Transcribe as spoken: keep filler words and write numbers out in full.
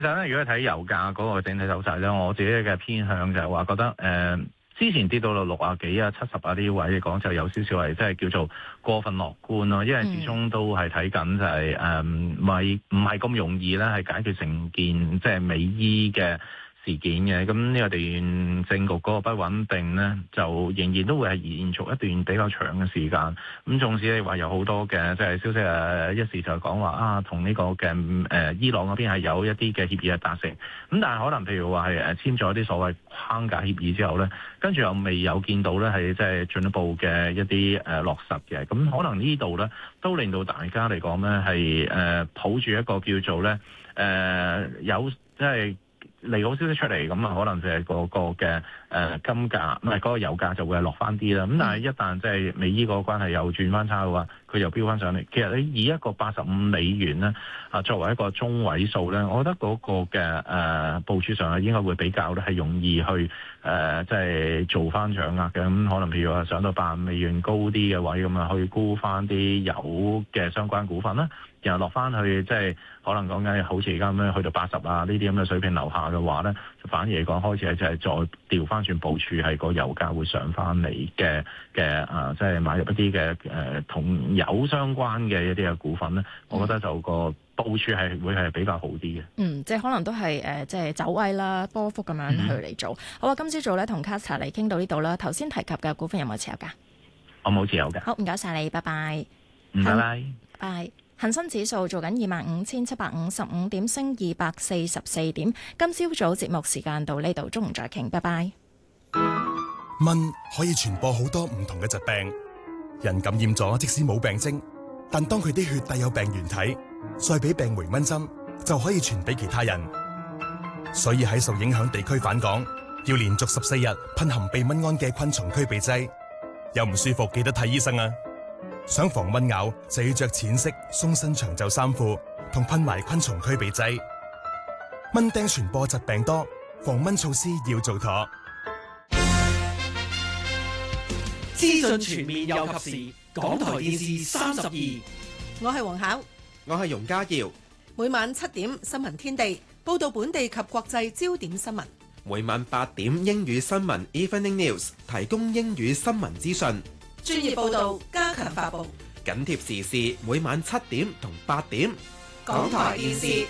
其實咧，如果睇油價嗰個整體走勢咧，我自己嘅偏向就係話覺得誒、呃，之前跌到到六啊幾啊、七十啊呢啲位嚟講，就有少少係即係叫做過分樂觀咯。因為始終都係睇緊就係、是、誒，唔係唔係咁容易咧，係解決成件即係美伊嘅事件嘅。咁呢個地緣政局嗰個不穩定咧，就仍然都會係延續一段比較長嘅時間。咁縱使你話有好多嘅即係消息誒，一時就講話啊，同呢個嘅誒、呃、伊朗嗰邊係有一啲嘅協議係達成。咁但係可能譬如話係誒簽咗一啲所謂框架協議之後咧，跟住又未有見到咧係即係進一步嘅一啲誒、呃、落實嘅。咁可能呢度咧都令到大家嚟講咧係誒抱住一個叫做咧誒、呃、有即係利好消息出嚟，咁啊可能就係嗰個嘅誒、呃、金價，唔係嗰個油價就會係落翻啲啦。咁但係一旦即係美伊個關係又轉翻差嘅話，佢又飆翻上嚟。其實你以一個八十五美元咧啊作為一個中位數咧，我覺得嗰個嘅誒、呃、部署上係應該會比較咧係容易去誒即係做翻掌握嘅。咁可能譬如話上到八十五美元高啲嘅位咁啊，去沽翻啲油嘅相關股份啦。然後落翻去，即係可能講緊好似而家咁樣去到八十啊呢啲咁嘅水平樓下嘅話咧，就反而嚟講開始係就係再調翻轉部署，係個油價會上翻嚟嘅嘅啊，即係買入一啲嘅誒同油相關嘅一啲嘅股份咧，我覺得就個部署係會係比較好啲嘅。 嗯，即係可能都係誒、呃，即係走位啦，波幅咁樣去嚟做。嗯、好啊，今朝早咧同 Castor 嚟傾到呢度啦。頭先提及嘅股份有冇持有㗎？ 我冇持有㗎。 好，唔該晒你，拜拜。 嗯，拜拜。 拜。恒生指數做緊二萬五千七百五十五點，升二百四十四點。今朝早節目時間到呢度，中午再傾，拜拜。 蚊可以傳播好多唔同嘅疾病，人感染咗即使冇病徵，但當佢啲血帶有病原體，再俾病回蚊針，就可以傳俾其他人。所以喺受影響地區返港，要連續十四日噴含避蚊胺嘅昆蟲驅避劑。有唔舒服記得睇醫生啊！想防蚊咬就要着淺色鬆身長袖衫褲，同噴埋昆蟲驅避劑。蚊叮傳播疾病多，防蚊措施要做妥。 資訊全面又及時，港台電視三十二。 我係黃巧， 我係容家耀。 每晚七點新聞天地報道本地及國際焦點新聞。 每晚八點英語新聞 Evening News 提供英語新聞資訊。 專業報導，加強發佈， 緊貼時事。每晚七點同八點， 港台電視